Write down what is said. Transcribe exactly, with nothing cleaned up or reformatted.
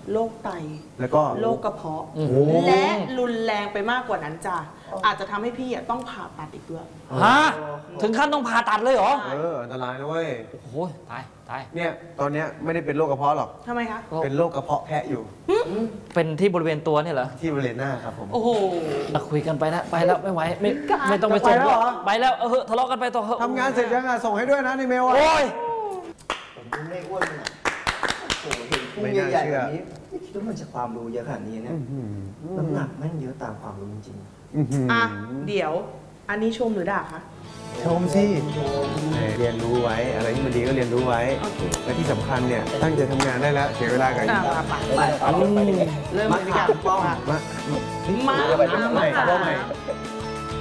โรคไตแล้วก็โรคกระเพาะและรุนแรงไปมากกว่านั้นจ้ะอาจจะทำให้พี่อ่ะต้องผ่าตัดอีกด้วยฮะถึงขั้นต้องผ่าตัดเลยเหรอเอออันตรายนะเว้ยโอ้โหตายตายเนี่ยตอนเนี้ยไม่ได้เป็นโรคกระเพาะหรอกทำไมคะเป็นโรคกระเพาะแพะอยู่เป็นที่บริเวณตัวเนี่ยเหรอที่บริเวณหน้าครับผมโอ้โหคุยกันไปแล้วไปแล้วไม่ไหวไม่ไม่ต้องไปส่งไปแล้วเออทะเลาะกันไปต่อทำงานเสร็จยังอ่ะส่งให้ด้วยนะในเมลอ่ะโอ้ยผมไม่อ้วนเลยโอ้โหเห็นพุงใหญ่ๆแบบนี้ไม่คิดว่ามันจะความรู้เยอะขนาดนี้เนี่ยน้ำหนักแม่งเยอะตามความรู้จริงอ่ะเดี๋ยวอันนี้ชมหรือด่าคะชมสิเรียนรู้ไว้อะไรที่มันดีก็เรียนรู้ไว้และที่สำคัญเนี่ยตั้งใจทำงานได้แล้วเสียเวลากันอ่ะไปไปเริ่มเลยดีกว่าป้องมามามาใหม่มาใหม่